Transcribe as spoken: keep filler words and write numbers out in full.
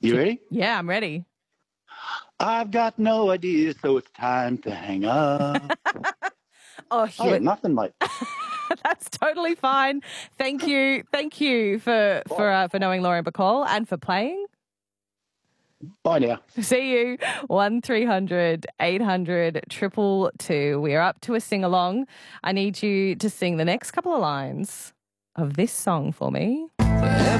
You ready? Yeah, I'm ready. I've got no idea, so it's time to hang up. Oh, I got nothing, mate. That's totally fine. Thank you. Thank you for for uh, for knowing Lauren Bacall and for playing. Bye now. See you. one three hundred eight hundred two two two. We are up to a sing-along. I need you to sing the next couple of lines of this song for me.